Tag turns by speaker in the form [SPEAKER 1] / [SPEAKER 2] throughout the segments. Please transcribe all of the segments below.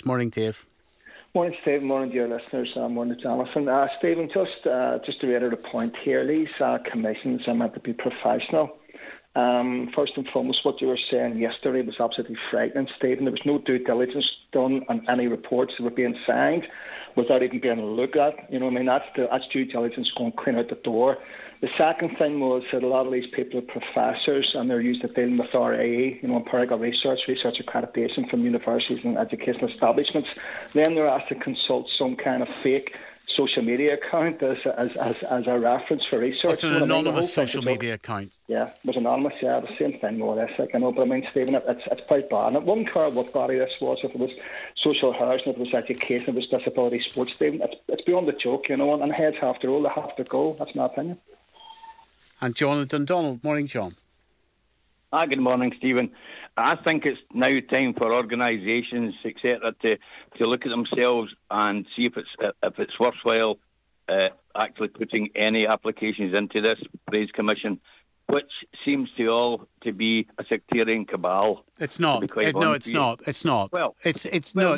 [SPEAKER 1] News. Morning, Dave.
[SPEAKER 2] Morning, Stephen. Morning, dear listeners. Morning, Jonathan. Stephen, just to reiterate a point here, these commissions are meant to be professional. First and foremost, what you were saying yesterday was absolutely frightening, Stephen. There was no due diligence done on any reports that were being signed without even being looked at. You know what I mean? That's due diligence going clean out the door. The second thing was that a lot of these people are professors and they're used to dealing with RAE, empirical research accreditation from universities and educational establishments. Then they're asked to consult some kind of fake social media account as a reference for research.
[SPEAKER 1] It's an anonymous social media account.
[SPEAKER 2] Yeah, it was anonymous, the same thing more or less. But I mean, Stephen, it's quite bad. And it wouldn't care what body this was, if it was social housing, if it was education, if it was disability sports, Stephen. It's beyond a joke, and heads have to roll, they have to go. That's my opinion.
[SPEAKER 1] And John Dundonald. Morning, John.
[SPEAKER 3] Good morning, Stephen. I think it's now time for organisations, etc., to look at themselves and see if it's worthwhile actually putting any applications into this Praise Commission, which seems to be a sectarian cabal.
[SPEAKER 1] It's not. It's not. It's not.
[SPEAKER 3] Well,
[SPEAKER 1] no.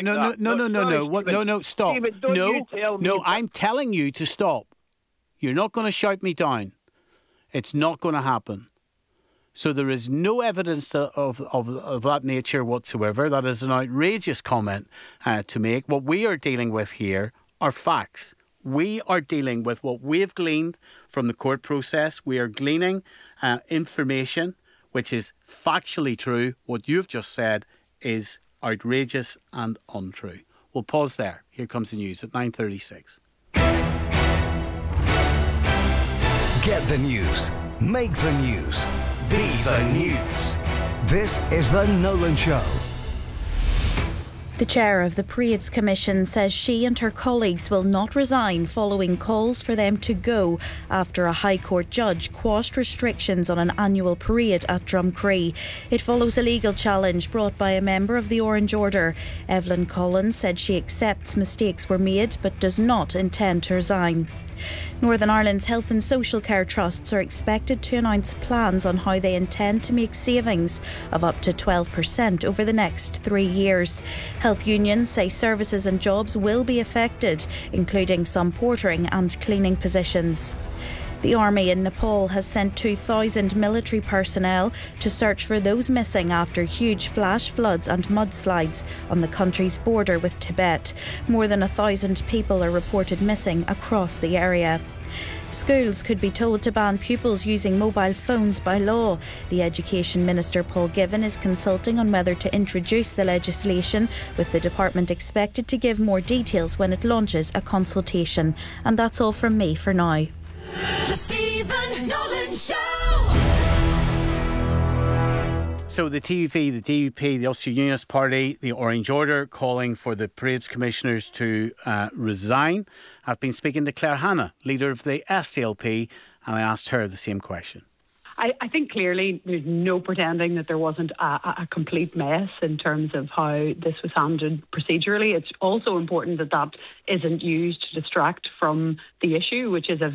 [SPEAKER 1] Stop.
[SPEAKER 3] David,
[SPEAKER 1] no. I'm telling you to stop. You're not going to shout me down. It's not going to happen. So there is no evidence of that nature whatsoever. That is an outrageous comment to make. What we are dealing with here are facts. We are dealing with what we've gleaned from the court process. We are gleaning information which is factually true. What you've just said is outrageous and untrue. We'll pause there. Here comes the news at 9:36.
[SPEAKER 4] Get the news. Make the news. Be the news. This is The Nolan Show.
[SPEAKER 5] The chair of the Parades Commission says she and her colleagues will not resign following calls for them to go after a High Court judge quashed restrictions on an annual parade at Drumcree. It follows a legal challenge brought by a member of the Orange Order. Evelyn Collins said she accepts mistakes were made but does not intend to resign. Northern Ireland's health and social care trusts are expected to announce plans on how they intend to make savings of up to 12% over the next 3 years. Health unions say services and jobs will be affected, including some portering and cleaning positions. The army in Nepal has sent 2,000 military personnel to search for those missing after huge flash floods and mudslides on the country's border with Tibet. More than 1,000 people are reported missing across the area. Schools could be told to ban pupils using mobile phones by law. The Education Minister Paul Givan is consulting on whether to introduce the legislation, with the department expected to give more details when it launches a consultation. And that's all from me for now.
[SPEAKER 6] The Stephen Nolan Show.
[SPEAKER 1] So the TUV, the DUP, the Ulster Unionist Party, the Orange Order calling for the Parades Commissioners to resign. I've been speaking to Claire Hanna, leader of the SDLP, and I asked her the same question.
[SPEAKER 7] I think clearly there's no pretending that there wasn't a complete mess in terms of how this was handled procedurally. It's also important that isn't used to distract from the issue, which is a